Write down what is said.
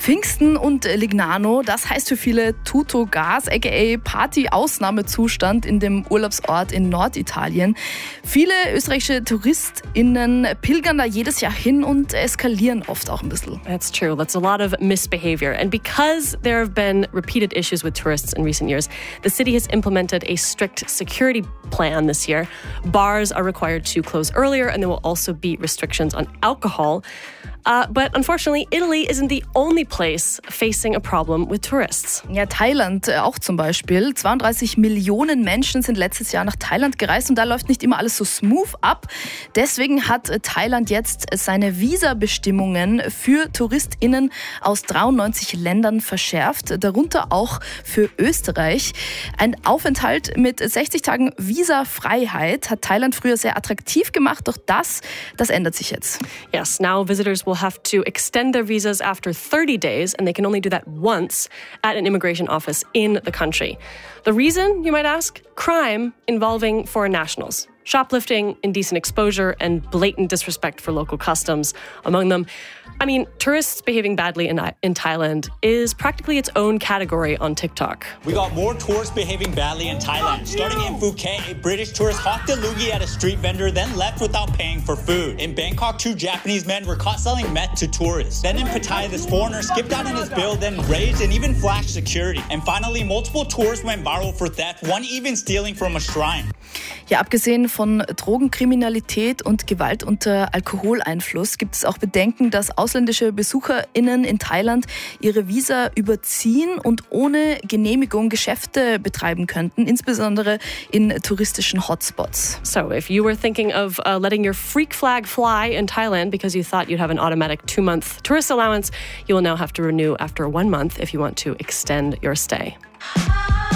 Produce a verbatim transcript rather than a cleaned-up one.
Pfingsten und Lignano, das heißt für viele Tutto Gas, aka Party-Ausnahmezustand in dem Urlaubsort in Norditalien. Viele österreichische TouristInnen pilgern da jedes Jahr hin und eskalieren oft auch ein bisschen. That's true. That's a lot of misbehavior. And because there have been repeated issues with tourists in recent years, the city has implemented a strict security plan this year. Bars are required to close earlier, and there will also be restrictions on alcohol. Uh, but unfortunately, Italy isn't the only place facing a problem with tourists. Ja, Thailand äh, auch zum Beispiel. zweiunddreißig Millionen Menschen sind letztes Jahr nach Thailand gereist und da läuft nicht immer alles so smooth ab. Deswegen hat äh, Thailand jetzt seine Visabestimmungen für TouristInnen aus dreiundneunzig Ländern verschärft, darunter auch für Österreich. Ein Aufenthalt mit sechzig Tagen Visafreiheit hat Thailand früher sehr attraktiv gemacht, doch das, das ändert sich jetzt. Yes, now visitors will have to extend their visas after thirty days, and they can only do that once at an immigration office in the country. The reason, you might ask? Crime involving foreign nationals. Shoplifting, indecent exposure, and blatant disrespect for local customs among them. I mean, tourists behaving badly in, in Thailand is practically its own category on TikTok. We got more tourists behaving badly in Thailand. Starting in Phuket, a British tourist hawked a loogie at a street vendor, then left without paying for food. In Bangkok, two Japanese men were caught selling meth to tourists. Then in Pattaya, this foreigner skipped out on his bill, then raised and even flashed security. And finally, multiple tourists went viral for theft, one even stealing from a shrine. Ja, abgesehen von Drogenkriminalität und Gewalt unter Alkoholeinfluss gibt es auch Bedenken, dass ausländische BesucherInnen in Thailand ihre Visa überziehen und ohne Genehmigung Geschäfte betreiben könnten, insbesondere in touristischen Hotspots. So if you were thinking of uh, letting your freak flag fly in Thailand because you thought you'd have an automatic two-month tourist allowance, you will now have to renew after one month if you want to extend your stay.